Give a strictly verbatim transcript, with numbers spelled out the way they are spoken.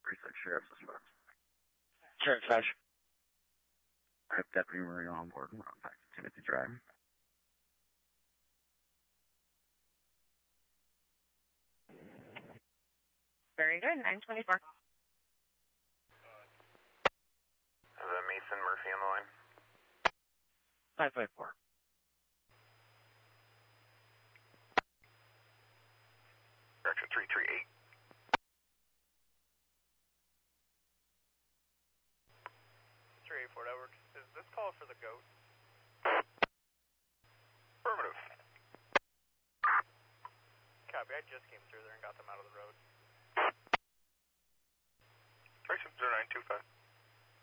Precinct Sheriff suspect. Sheriff Fetch. I have Deputy Marie on board. We're on back to Timothy Drive. Very good. nine twenty-four. Is that Mason Murphy on the line? five five four. Director three three eight. three eight four, Edward. Is this call for the GOAT? Affirmative. Copy, I just came through there and got them out of the road. Direction zero nine two five.